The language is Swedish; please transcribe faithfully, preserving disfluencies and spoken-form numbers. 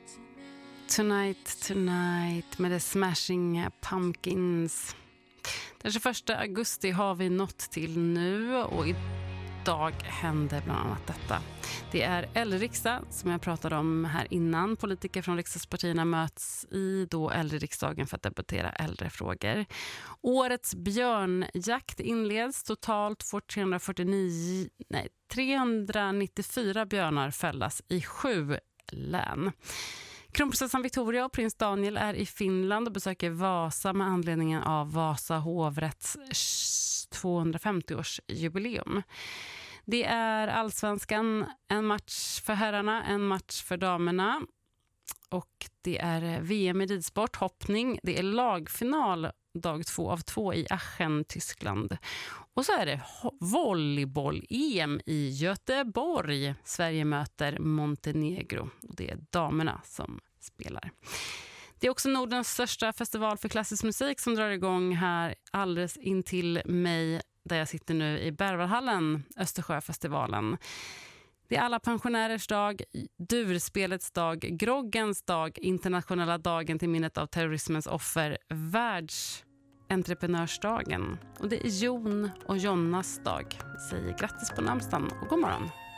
Tonight, Tonight med The Smashing Pumpkins. Den tjugoförsta augusti har vi nått till nu och idag händer bland annat detta. Det är äldreriksdag som jag pratade om här innan. Politiker från riksdagspartierna möts i då äldreriksdagen för att debattera äldrefrågor. Årets björnjakt inleds. Totalt får trehundrafyrtionio, nej, trehundranittiofyra björnar fällas i sju län. Kronprinsessan Victoria och prins Daniel är i Finland och besöker Vasa med anledningen av Vasa hovrätts tvåhundrafemtio-årsjubileum. Det är allsvenskan, en match för herrarna, en match för damerna. Och det är V M i ridsport, hoppning. Det är lagfinal dag två av två i Aachen, Tyskland. Och så är det volleyboll-E M i Göteborg. Sverige möter Montenegro och det är damerna som spelar. Det är också Nordens största festival för klassisk musik som drar igång här alldeles intill mig där jag sitter nu i Berwaldhallen, Östersjöfestivalen. Det är alla pensionärers dag, durspelets dag, groggens dag, internationella dagen till minnet av terrorismens offer, världsentreprenörsdagen. Och det är Jon och Jonnas dag. Vi säger grattis på namnsdagen och god morgon.